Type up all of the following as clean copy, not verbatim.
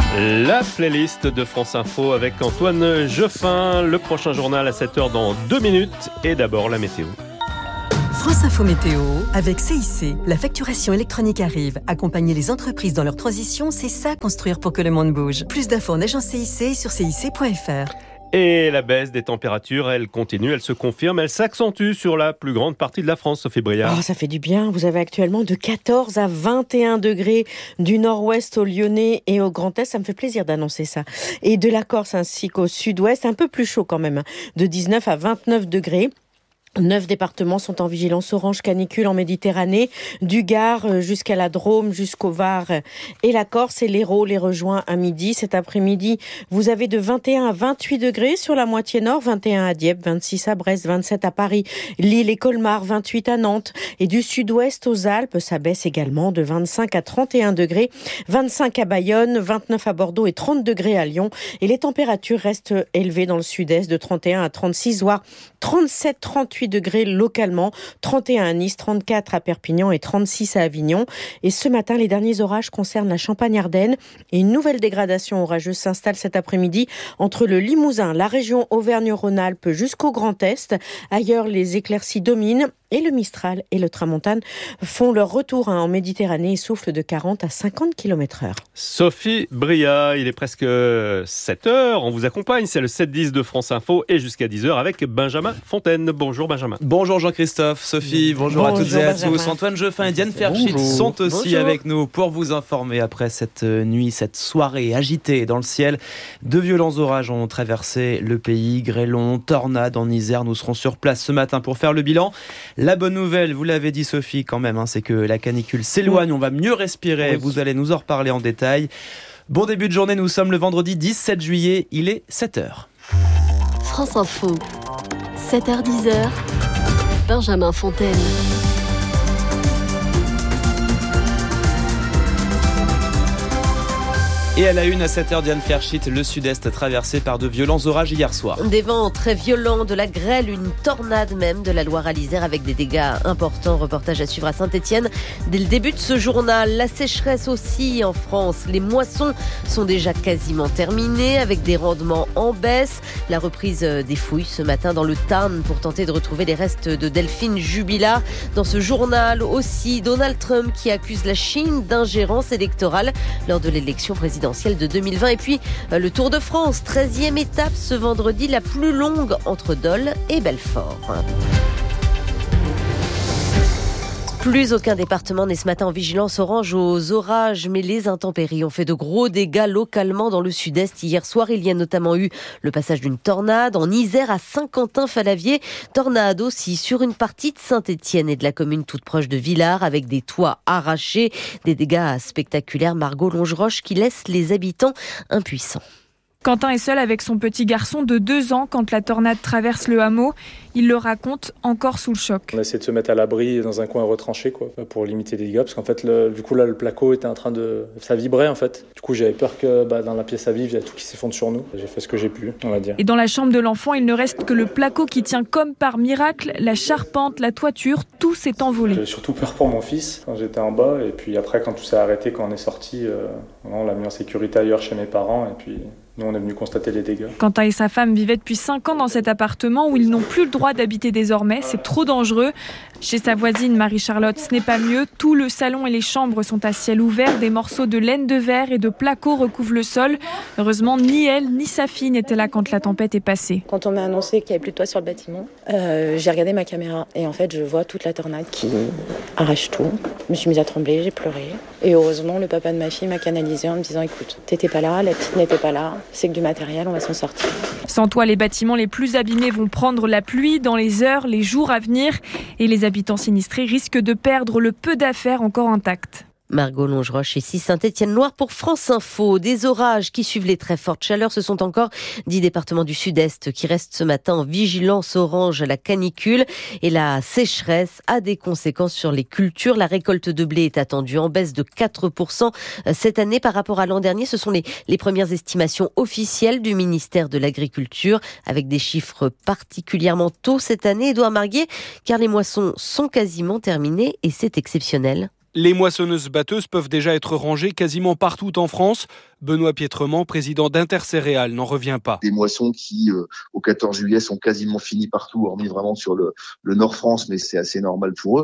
La playlist de France Info avec Antoine Geoffin. Le prochain journal à 7h dans 2 minutes. Et d'abord la météo. France Info Météo avec CIC. La facturation électronique arrive. Accompagner les entreprises dans leur transition, c'est ça construire pour que le monde bouge. Plus d'infos en agence CIC sur cic.fr. Et la baisse des températures, elle continue, elle se confirme, elle s'accentue sur la plus grande partie de la France, Sophie Briard. Oh, ça fait du bien. Vous avez actuellement de 14 à 21 degrés du nord-ouest au Lyonnais et au Grand Est. Ça me fait plaisir d'annoncer ça. Et de la Corse ainsi qu'au sud-ouest, un peu plus chaud quand même, de 19 à 29 degrés. 9 départements sont en vigilance orange canicule en Méditerranée, du Gard jusqu'à la Drôme, jusqu'au Var et la Corse, et l'Hérault les rejoint à midi. Cet après-midi, vous avez de 21 à 28 degrés sur la moitié nord, 21 à Dieppe, 26 à Brest, 27 à Paris, Lille et Colmar, 28 à Nantes, et du sud-ouest aux Alpes, ça baisse également de 25 à 31 degrés, 25 à Bayonne, 29 à Bordeaux et 30 degrés à Lyon, et les températures restent élevées dans le sud-est de 31 à 36, voire 37-38 degrés localement, 31 à Nice, 34 à Perpignan et 36 à Avignon. Et ce matin, les derniers orages concernent la Champagne-Ardenne et une nouvelle dégradation orageuse s'installe cet après-midi entre le Limousin, la région Auvergne-Rhône-Alpes jusqu'au Grand Est. Ailleurs, les éclaircies dominent et le Mistral et le Tramontane font leur retour en Méditerranée et soufflent de 40 à 50 km/h. Sophie Briard, il est presque 7h, on vous accompagne, c'est le 7-10 de France Info et jusqu'à 10h avec Benjamin Fontaine. Bonjour Benjamin. Bonjour Jean-Christophe, Sophie, bonjour à toutes et à tous. Antoine Geoffin et Diane Ferchit sont aussi avec nous pour vous informer après cette nuit, cette soirée agitée dans le ciel. De violents orages ont traversé le pays, grêlons, tornades en Isère. Nous serons sur place ce matin pour faire le bilan. La bonne nouvelle, vous l'avez dit Sophie quand même, c'est que la canicule s'éloigne, on va mieux respirer, vous allez nous en reparler en détail. Bon début de journée, nous sommes le vendredi 17 juillet, il est 7h. France Info, 7h-10h, Benjamin Fontaine. Et à la une à 7h, Diane Ferchit, le sud-est traversé par de violents orages hier soir. Des vents très violents, de la grêle, une tornade même de la Loire à l'Isère avec des dégâts importants. Reportage à suivre à Saint-Étienne. Dès le début de ce journal, la sécheresse aussi en France. Les moissons sont déjà quasiment terminées avec des rendements en baisse. La reprise des fouilles ce matin dans le Tarn pour tenter de retrouver les restes de Delphine Jubilat. Dans ce journal aussi, Donald Trump qui accuse la Chine d'ingérence électorale lors de l'élection présidentielle de 2020. Et puis le Tour de France, 13e étape ce vendredi, la plus longue entre Dole et Belfort. Plus aucun département n'est ce matin en vigilance orange aux orages, mais les intempéries ont fait de gros dégâts localement dans le sud-est. Hier soir, il y a notamment eu le passage d'une tornade en Isère à Saint-Quentin-Falavier. Tornade aussi sur une partie de Saint-Étienne et de la commune toute proche de Villars avec des toits arrachés. Des dégâts spectaculaires. Margot Longeroche qui laisse les habitants impuissants. Quentin est seul avec son petit garçon de 2 ans quand la tornade traverse le hameau. Il le raconte encore sous le choc. On a essayé de se mettre à l'abri dans un coin retranché pour limiter les dégâts parce qu'en fait le placo était en train de... ça vibrait en fait. Du coup j'avais peur que dans la pièce à vivre il y a tout qui s'effondre sur nous. J'ai fait ce que j'ai pu, on va dire. Et dans la chambre de l'enfant, il ne reste que le placo qui tient comme par miracle. La charpente, la toiture, tout s'est envolé. J'avais surtout peur pour mon fils quand j'étais en bas et puis après quand tout s'est arrêté, quand on est sorti, on l'a mis en sécurité ailleurs chez mes parents et puis... nous, on est venu constater les dégâts. Quentin et sa femme vivaient depuis 5 ans dans cet appartement où ils n'ont plus le droit d'habiter désormais. C'est trop dangereux. Chez sa voisine Marie-Charlotte, ce n'est pas mieux. Tout le salon et les chambres sont à ciel ouvert. Des morceaux de laine de verre et de placo recouvrent le sol. Heureusement, ni elle ni sa fille n'étaient là quand la tempête est passée. Quand on m'a annoncé qu'il n'y avait plus de toit sur le bâtiment, j'ai regardé ma caméra et en fait, je vois toute la tornade qui arrache tout. Je me suis mise à trembler, j'ai pleuré. Et heureusement, le papa de ma fille m'a canalisé en me disant « Écoute, t'étais pas là, la petite n'était pas là. C'est que du matériel, on va s'en sortir. » Sans toit, les bâtiments les plus abîmés vont prendre la pluie dans les heures, les jours à venir. Et les habitants sinistrés risquent de perdre le peu d'affaires encore intactes. Margot Longeroche, ici Saint-Étienne-Loire pour France Info. Des orages qui suivent les très fortes chaleurs. Ce sont encore 10 départements du sud-est qui restent ce matin en vigilance orange à la canicule. Et la sécheresse a des conséquences sur les cultures. La récolte de blé est attendue en baisse de 4% cette année par rapport à l'an dernier. Ce sont les premières estimations officielles du ministère de l'Agriculture avec des chiffres particulièrement tôt cette année. Édouard Marguier, car les moissons sont quasiment terminées et c'est exceptionnel. Les moissonneuses-batteuses peuvent déjà être rangées quasiment partout en France. Benoît Piétrement, président d'Intercéréales, n'en revient pas. Des moissons qui, au 14 juillet, sont quasiment finies partout, hormis vraiment sur le Nord France, mais c'est assez normal pour eux.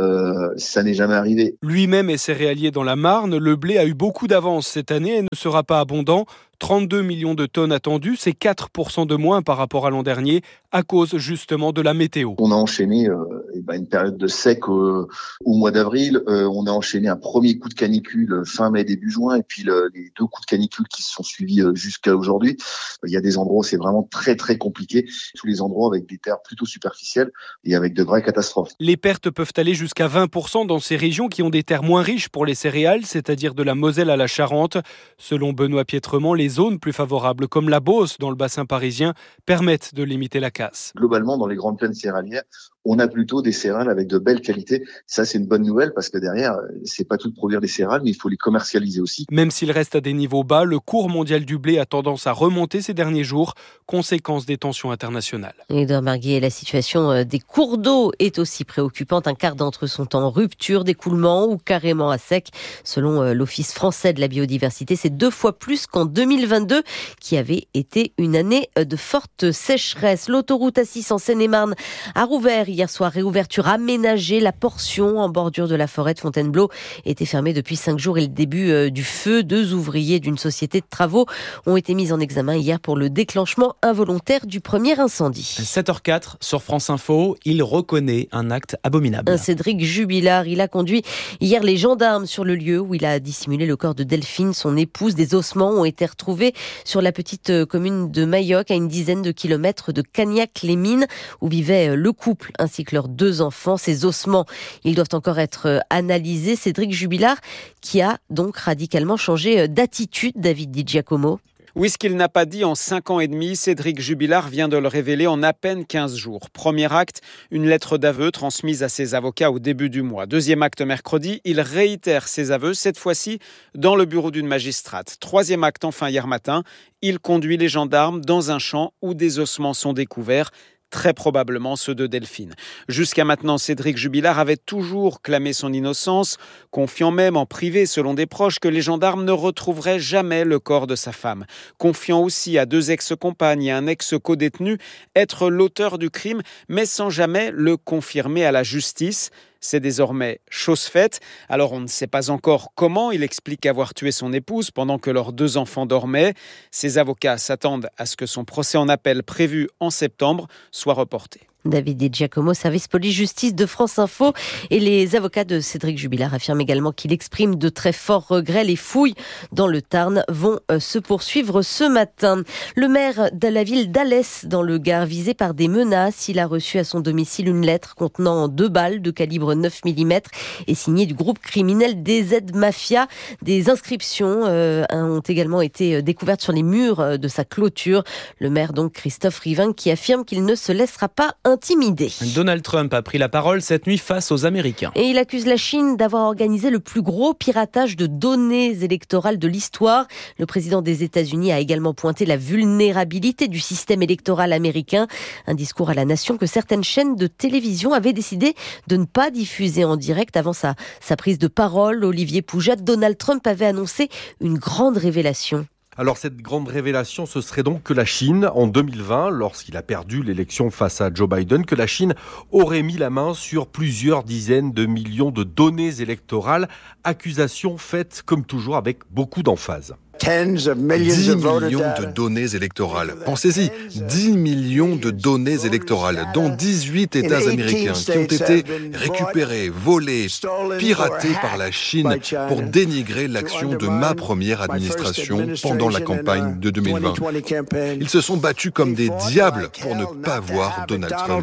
Ça n'est jamais arrivé. Lui-même est céréalier dans la Marne. Le blé a eu beaucoup d'avance cette année et ne sera pas abondant. 32 millions de tonnes attendues, c'est 4% de moins par rapport à l'an dernier, à cause justement de la météo. On a enchaîné une période de sec au mois d'avril. On a enchaîné un premier coup de canicule fin mai, début juin, et puis les 2 coups de canicule qui se sont suivis jusqu'à aujourd'hui. Il y a des endroits où c'est vraiment très très compliqué. Tous les endroits avec des terres plutôt superficielles et avec de vraies catastrophes. Les pertes peuvent aller jusqu'à 20% dans ces régions qui ont des terres moins riches pour les céréales, c'est-à-dire de la Moselle à la Charente. Selon Benoît Piétrement, les zones plus favorables, comme la Beauce dans le bassin parisien, permettent de limiter la casse. Globalement, dans les grandes plaines céréalières, on a plutôt des céréales avec de belles qualités. Ça, c'est une bonne nouvelle parce que derrière, c'est pas tout de produire des céréales, mais il faut les commercialiser aussi. Même s'il reste à des niveaux bas, le cours mondial du blé a tendance à remonter ces derniers jours, conséquence des tensions internationales. Edouard Marguet, la situation des cours d'eau est aussi préoccupante. Un quart d'entre eux sont en rupture d'écoulement ou carrément à sec. Selon l'Office français de la biodiversité, c'est 2 fois plus qu'en 2022, qui avait été une année de forte sécheresse. L'autoroute A6 en Seine-et-Marne a rouvert hier soir, réouverture aménagée. La portion en bordure de la forêt de Fontainebleau était fermée depuis 5 jours et le début du feu. 2 ouvriers d'une société de travaux ont été mis en examen hier pour le déclenchement involontaire du premier incendie. 7h04 sur France Info, il reconnaît un acte abominable. Cédric Jubilard, il a conduit hier les gendarmes sur le lieu où il a dissimulé le corps de Delphine, son épouse. Des ossements ont été retrouvés sur la petite commune de Mayoc, à une dizaine de kilomètres de Cagnac-les-Mines, où vivait le couple ainsi que leurs 2 enfants. Ces ossements, ils doivent encore être analysés. Cédric Jubilard, qui a donc radicalement changé d'attitude, David Di Giacomo. Oui, ce qu'il n'a pas dit en 5 ans et demi, Cédric Jubilard vient de le révéler en à peine 15 jours. Premier acte, une lettre d'aveu transmise à ses avocats au début du mois. Deuxième acte, mercredi, il réitère ses aveux, cette fois-ci dans le bureau d'une magistrate. Troisième acte, enfin hier matin, il conduit les gendarmes dans un champ où des ossements sont découverts. Très probablement ceux de Delphine. Jusqu'à maintenant, Cédric Jubilard avait toujours clamé son innocence, confiant même en privé, selon des proches, que les gendarmes ne retrouveraient jamais le corps de sa femme. Confiant aussi à 2 ex-compagnes et un ex-codétenu être l'auteur du crime, mais sans jamais le confirmer à la justice. C'est désormais chose faite. Alors on ne sait pas encore comment il explique avoir tué son épouse pendant que leurs 2 enfants dormaient. Ses avocats s'attendent à ce que son procès en appel prévu en septembre soit reporté. David Di Giacomo, service police-justice de France Info. Et les avocats de Cédric Jubilard affirment également qu'il exprime de très forts regrets. Les fouilles dans le Tarn vont se poursuivre ce matin. Le maire de la ville d'Alès, dans le Gard, visé par des menaces. Il a reçu à son domicile une lettre contenant 2 balles de calibre 9 mm et signée du groupe criminel DZ Mafia. Des inscriptions ont également été découvertes sur les murs de sa clôture. Le maire, donc Christophe Rivin, qui affirme qu'il ne se laissera pas intimidé. Donald Trump a pris la parole cette nuit face aux Américains. Et il accuse la Chine d'avoir organisé le plus gros piratage de données électorales de l'histoire. Le président des États-Unis a également pointé la vulnérabilité du système électoral américain. Un discours à la nation que certaines chaînes de télévision avaient décidé de ne pas diffuser en direct. Avant sa prise de parole, Olivier Pouget, Donald Trump avait annoncé une grande révélation. Alors cette grande révélation, ce serait donc que la Chine, en 2020, lorsqu'il a perdu l'élection face à Joe Biden, que la Chine aurait mis la main sur plusieurs dizaines de millions de données électorales, accusation faite comme toujours avec beaucoup d'emphase. 10 millions de données électorales. Pensez-y, 10 millions de données électorales dans 18 États américains qui ont été récupérées, volées, piratées par la Chine pour dénigrer l'action de ma première administration pendant la campagne de 2020. Ils se sont battus comme des diables pour ne pas voir Donald Trump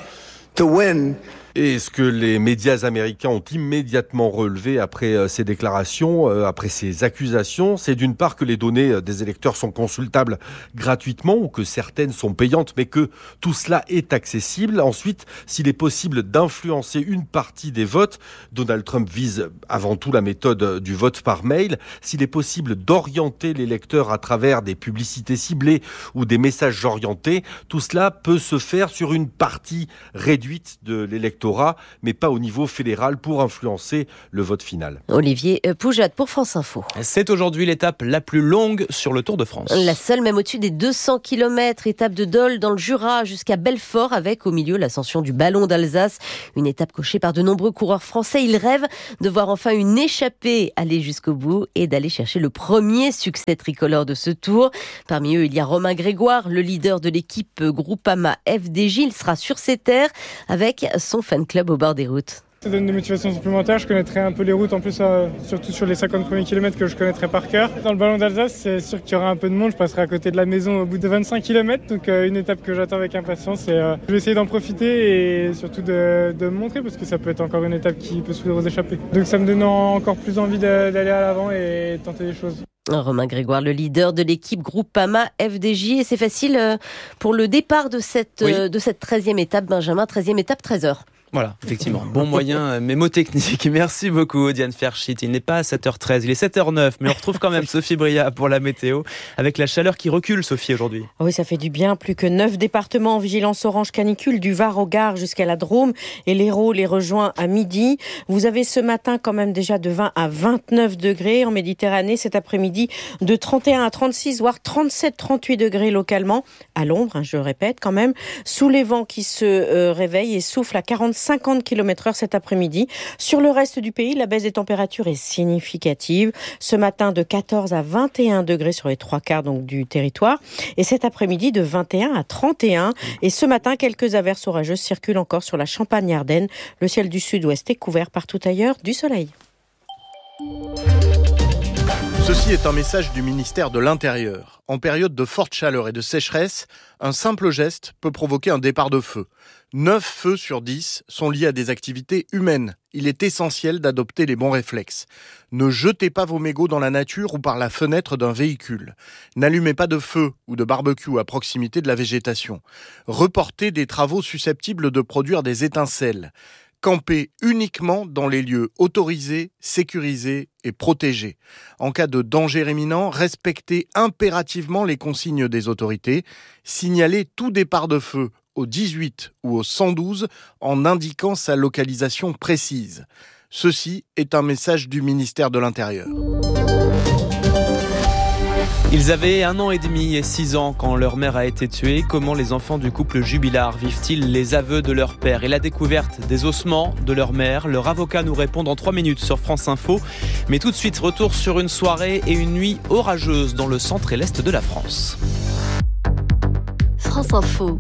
gagner. Et ce que les médias américains ont immédiatement relevé après ces déclarations, après ces accusations, c'est d'une part que les données des électeurs sont consultables gratuitement ou que certaines sont payantes, mais que tout cela est accessible. Ensuite, s'il est possible d'influencer une partie des votes, Donald Trump vise avant tout la méthode du vote par mail. S'il est possible d'orienter l'électeur à travers des publicités ciblées ou des messages orientés, tout cela peut se faire sur une partie réduite de l'électorat l'électorat, mais pas au niveau fédéral pour influencer le vote final. Olivier Poujade pour France Info. C'est aujourd'hui l'étape la plus longue sur le Tour de France. La seule, même au-dessus des 200 km, étape de Dole dans le Jura jusqu'à Belfort, avec au milieu l'ascension du Ballon d'Alsace. Une étape cochée par de nombreux coureurs français. Ils rêvent de voir enfin une échappée aller jusqu'au bout et d'aller chercher le premier succès tricolore de ce Tour. Parmi eux, il y a Romain Grégoire, le leader de l'équipe Groupama FDJ. Il sera sur ses terres avec son fan club au bord des routes. Ça donne des motivations supplémentaires, je connaîtrai un peu les routes en plus, surtout sur les 50 premiers kilomètres que je connaîtrai par cœur. Dans le Ballon d'Alsace, c'est sûr qu'il y aura un peu de monde, je passerai à côté de la maison au bout de 25 km, donc une étape que j'attends avec impatience. Et je vais essayer d'en profiter et surtout de me montrer parce que ça peut être encore une étape qui peut sourire aux échappées. Donc ça me donne encore plus envie d'aller à l'avant et tenter des choses. Romain Grégoire, le leader de l'équipe Groupama FDJ, et c'est facile pour le départ de cette 13e étape, Benjamin, 13e étape, 13h. Voilà, effectivement. Bon moyen mémotechnique. Merci beaucoup, Diane Ferschit. Il n'est pas à 7h13, il est 7h09, mais on retrouve quand même Sophie Bria pour la météo, avec la chaleur qui recule, Sophie, aujourd'hui. Oui, ça fait du bien. Plus que 9 départements en vigilance orange canicule, du Var au Gard jusqu'à la Drôme, et l'Hérault les rejoint à midi. Vous avez ce matin quand même déjà de 20 à 29 degrés en Méditerranée. Cet après-midi, de 31 à 36, voire 37-38 degrés localement. À l'ombre, je répète quand même, sous les vents qui se réveillent et soufflent à 50 km/h cet après-midi. Sur le reste du pays, la baisse des températures est significative. Ce matin, de 14 à 21 degrés sur les 3/4 donc, du territoire. Et cet après-midi, de 21 à 31. Et ce matin, quelques averses orageuses circulent encore sur la Champagne-Ardenne. Le ciel du sud-ouest est couvert partout ailleurs du soleil. Ceci est un message du ministère de l'Intérieur. En période de forte chaleur et de sécheresse, un simple geste peut provoquer un départ de feu. 9 feux sur 10 sont liés à des activités humaines. Il est essentiel d'adopter les bons réflexes. Ne jetez pas vos mégots dans la nature ou par la fenêtre d'un véhicule. N'allumez pas de feu ou de barbecue à proximité de la végétation. Reportez des travaux susceptibles de produire des étincelles. Campez uniquement dans les lieux autorisés, sécurisés et protégés. En cas de danger imminent, respectez impérativement les consignes des autorités. Signalez tout départ de feu au 18 ou au 112 en indiquant sa localisation précise. Ceci est un message du ministère de l'Intérieur. Ils avaient 1 an et demi et 6 ans quand leur mère a été tuée. Comment les enfants du couple Jubilard vivent-ils les aveux de leur père et la découverte des ossements de leur mère? Leur avocat nous répond dans 3 minutes sur France Info. Mais tout de suite, retour sur une soirée et une nuit orageuse dans le centre et l'est de la France. France Info,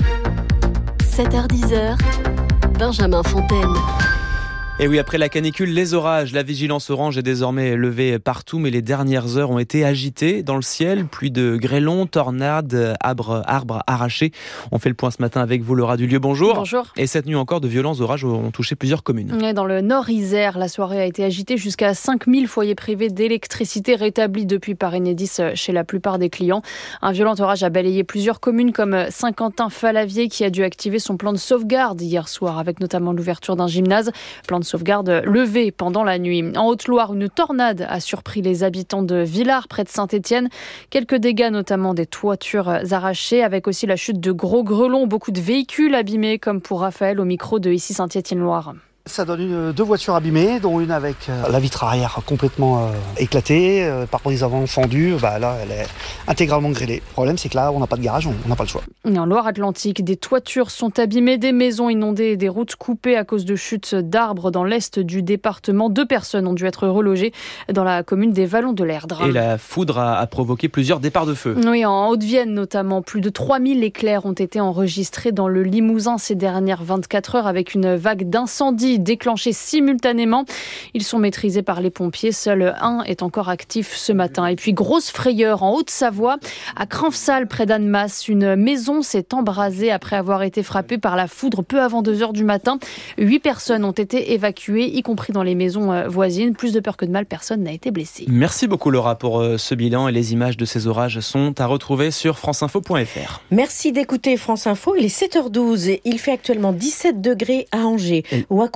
7h-10h, Benjamin Fontaine. Et oui, après la canicule, les orages, la vigilance orange est désormais levée partout, mais les dernières heures ont été agitées dans le ciel. Pluie de grêlons, tornades, arbres arrachés. On fait le point ce matin avec vous, Laura Dulieu. Bonjour. Bonjour. Et cette nuit encore, de violents orages ont touché plusieurs communes. Dans le nord Isère, la soirée a été agitée jusqu'à 5000 foyers privés d'électricité rétablis depuis par Enedis chez la plupart des clients. Un violent orage a balayé plusieurs communes comme Saint-Quentin-Falavier qui a dû activer son plan de sauvegarde hier soir avec notamment l'ouverture d'un gymnase. Plan de sauvegarde levée pendant la nuit. En Haute-Loire, une tornade a surpris les habitants de Villars, près de Saint-Étienne. Quelques dégâts, notamment des toitures arrachées, avec aussi la chute de gros grêlons, beaucoup de véhicules abîmés, comme pour Raphaël au micro de ici Saint-Étienne-Loire. Ça donne 2 voitures abîmées, dont une avec la vitre arrière complètement éclatée, par contre les avant fendus, là elle est intégralement grêlée. Le problème c'est que là on n'a pas de garage, on n'a pas le choix. Et en Loire-Atlantique, des toitures sont abîmées, des maisons inondées et des routes coupées à cause de chutes d'arbres dans l'est du département. 2 personnes ont dû être relogées dans la commune des Vallons de l'Erdre. Et la foudre a provoqué plusieurs départs de feu. Oui, en Haute-Vienne notamment, plus de 3000 éclairs ont été enregistrés dans le Limousin ces dernières 24 heures avec une vague d'incendies déclenchés simultanément. Ils sont maîtrisés par les pompiers. Seul un est encore actif ce matin. Et puis, grosse frayeur en Haute-Savoie, à Cranfsal, près d'Annemasse. Une maison s'est embrasée après avoir été frappée par la foudre peu avant 2h du matin. 8 personnes ont été évacuées, y compris dans les maisons voisines. Plus de peur que de mal, personne n'a été blessé. Merci beaucoup Laura pour ce bilan et les images de ces orages sont à retrouver sur franceinfo.fr. Merci d'écouter France Info. Il est 7h12 et il fait actuellement 17 degrés à Angers. Ou à compter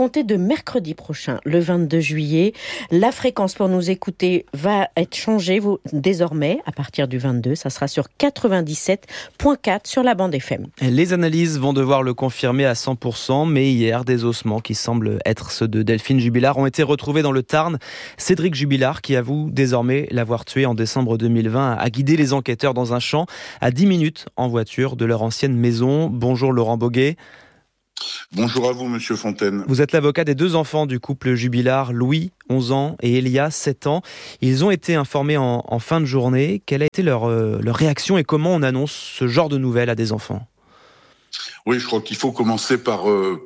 compter de mercredi prochain, le 22 juillet. La fréquence pour nous écouter va être changée désormais à partir du 22. Ça sera sur 97.4 sur la bande FM. Les analyses vont devoir le confirmer à 100%, mais hier, des ossements qui semblent être ceux de Delphine Jubilard ont été retrouvés dans le Tarn. Cédric Jubilard, qui avoue désormais l'avoir tué en décembre 2020, a guidé les enquêteurs dans un champ à 10 minutes en voiture de leur ancienne maison. Bonjour Laurent Boguet. Bonjour à vous, Monsieur Fontaine. Vous êtes l'avocat des 2 enfants du couple Jubilard, Louis, 11 ans, et Elia, 7 ans. Ils ont été informés en fin de journée. Quelle a été leur réaction et comment on annonce ce genre de nouvelles à des enfants ? Oui, je crois qu'il faut commencer par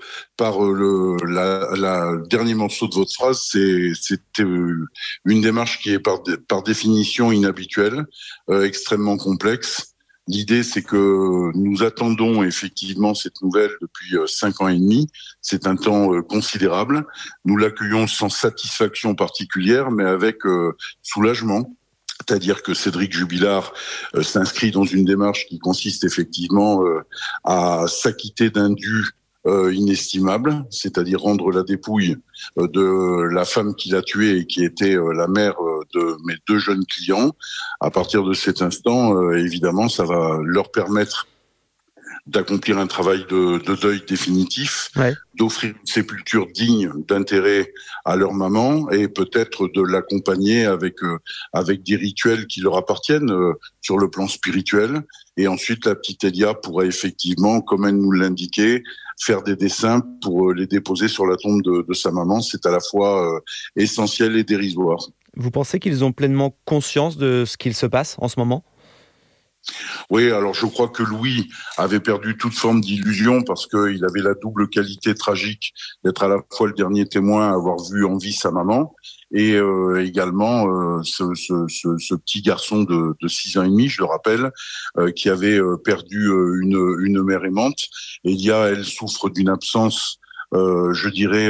la dernier morceau de votre phrase. C'était une démarche qui est par définition inhabituelle, extrêmement complexe. L'idée, c'est que nous attendons effectivement cette nouvelle depuis 5 ans et demi. C'est un temps considérable. Nous l'accueillons sans satisfaction particulière, mais avec soulagement. C'est-à-dire que Cédric Jubilard s'inscrit dans une démarche qui consiste effectivement à s'acquitter d'un dû inestimable, c'est-à-dire rendre la dépouille de la femme qui l'a tué et qui était la mère de mes 2 jeunes clients. À partir de cet instant, évidemment, ça va leur permettre d'accomplir un travail de deuil définitif, d'offrir une sépulture digne d'intérêt à leur maman et peut-être de l'accompagner avec des rituels qui leur appartiennent sur le plan spirituel. Et ensuite, la petite Elia pourra effectivement, comme elle nous l'indiquait, faire des dessins pour les déposer sur la tombe de sa maman. C'est à la fois essentiel et dérisoire. Vous pensez qu'ils ont pleinement conscience de ce qu'il se passe en ce moment ? Oui, alors je crois que Louis avait perdu toute forme d'illusion parce qu'il avait la double qualité tragique d'être à la fois le dernier témoin à avoir vu en vie sa maman et également ce petit garçon de 6 ans et demi, je le rappelle, qui avait perdu une mère aimante. Elia, elle souffre d'une absence, je dirais,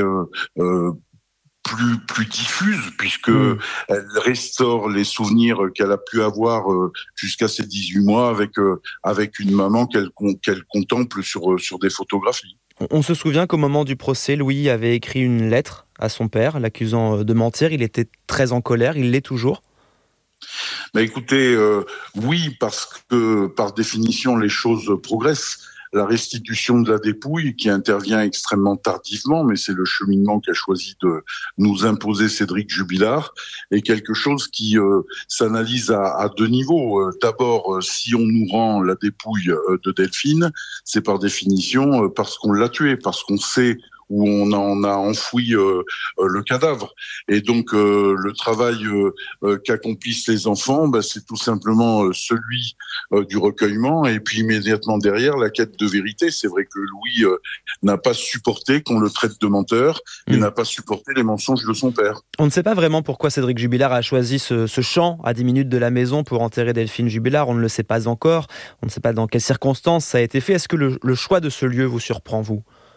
plus diffuse, puisque elle restaure les souvenirs qu'elle a pu avoir jusqu'à ses 18 mois avec une maman qu'elle contemple sur des photographies. On se souvient qu'au moment du procès, Louis avait écrit une lettre à son père, l'accusant de mentir. Il était très en colère, il l'est toujours ? Écoutez, oui, parce que par définition, les choses progressent. La restitution de la dépouille, qui intervient extrêmement tardivement, mais c'est le cheminement qu'a choisi de nous imposer Cédric Jubilard, est quelque chose qui s'analyse à 2 niveaux. D'abord, si on nous rend la dépouille de Delphine, c'est par définition parce qu'on l'a tuée, parce qu'on sait où on en a enfoui le cadavre. Et donc, le travail qu'accomplissent les enfants, c'est tout simplement celui du recueillement, et puis immédiatement derrière, la quête de vérité. C'est vrai que Louis n'a pas supporté qu'on le traite de menteur, et n'a pas supporté les mensonges de son père. On ne sait pas vraiment pourquoi Cédric Jubilard a choisi ce champ à 10 minutes de la maison pour enterrer Delphine Jubilard. On ne le sait pas encore. On ne sait pas dans quelles circonstances ça a été fait. Est-ce que le choix de ce lieu vous surprend, vous ?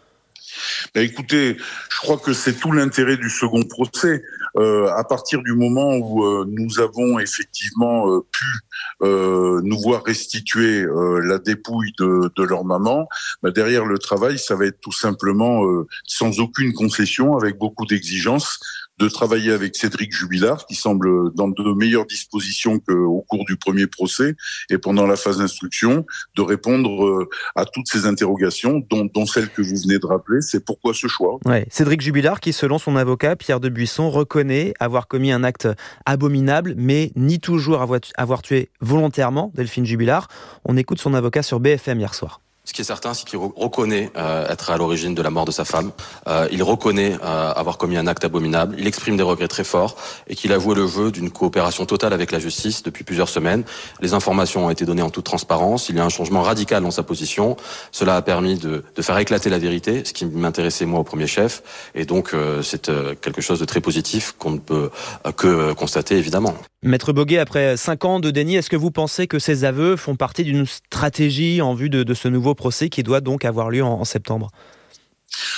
Écoutez, je crois que c'est tout l'intérêt du second procès. À partir du moment où nous avons effectivement pu nous voir restituer la dépouille de leur maman, derrière le travail, ça va être tout simplement sans aucune concession, avec beaucoup d'exigences, de travailler avec Cédric Jubilard, qui semble dans de meilleures dispositions qu'au cours du premier procès, et pendant la phase d'instruction, de répondre à toutes ces interrogations, dont celle que vous venez de rappeler. C'est pourquoi ce choix. Ouais. Cédric Jubilard, qui selon son avocat, Pierre de Buisson, reconnaît avoir commis un acte abominable, mais nie toujours avoir tué volontairement Delphine Jubilard. On écoute son avocat sur BFM hier soir. Ce qui est certain, c'est qu'il reconnaît être à l'origine de la mort de sa femme. Il reconnaît avoir commis un acte abominable. Il exprime des regrets très forts et qu'il a joué le jeu d'une coopération totale avec la justice depuis plusieurs semaines. Les informations ont été données en toute transparence. Il y a un changement radical dans sa position. Cela a permis de faire éclater la vérité, ce qui m'intéressait moi au premier chef. Et donc, c'est quelque chose de très positif qu'on ne peut que constater, évidemment. Maître Boguet, après 5 ans de déni, est-ce que vous pensez que ces aveux font partie d'une stratégie en vue de ce nouveau procès qui doit donc avoir lieu en septembre ?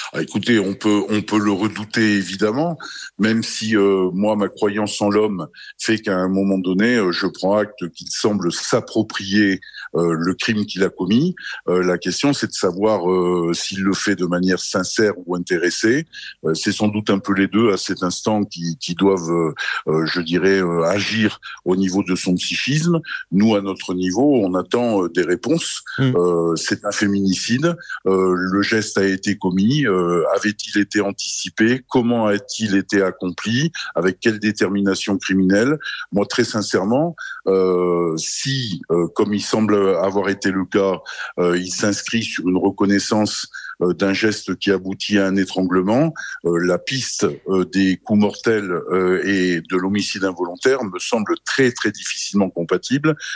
Écoutez, on peut le redouter évidemment, même si moi ma croyance en l'homme fait qu'à un moment donné, je prends acte qu'il semble s'approprier le crime qu'il a commis. La question, c'est de savoir s'il le fait de manière sincère ou intéressée. C'est sans doute un peu les deux à cet instant qui doivent, je dirais, agir au niveau de son psychisme. Nous, à notre niveau, on attend des réponses. C'est un féminicide. Le geste a été commis. Avait-il été anticipé? Comment a-t-il été accompli? Avec quelle détermination criminelle? Moi, très sincèrement, si, comme il semble avoir été le cas, il s'inscrit sur une reconnaissance d'un geste qui aboutit à un étranglement, la piste des coups mortels et de l'homicide involontaire me semble très très difficilement compatible.